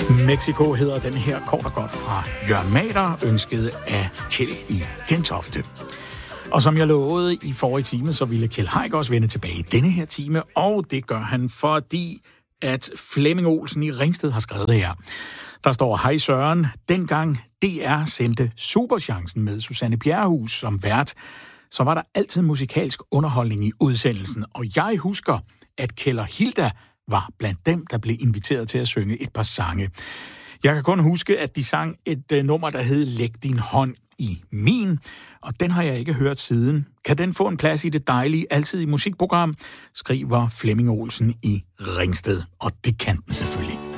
Mexico hedder den her kort og godt fra Jørgen Mader, ønsket af Kjeld i Gentofte. Og som jeg lovede i forrige time, så ville Kjeld Haik også vende tilbage i denne her time, og det gør han, fordi at Flemming Olsen i Ringsted har skrevet her. Der står: Hej Søren, dengang DR sendte Superchancen med Susanne Bjerrehus som vært, så var der altid musikalsk underholdning i udsendelsen, og jeg husker, at Kjeld og Hilda var blandt dem, der blev inviteret til at synge et par sange. Jeg kan kun huske, at de sang et nummer, der hed Læg din hånd i min, og den har jeg ikke hørt siden. Kan den få en plads i det dejlige Altid i musikprogram? Skriver Flemming Olsen i Ringsted, og det kan den selvfølgelig.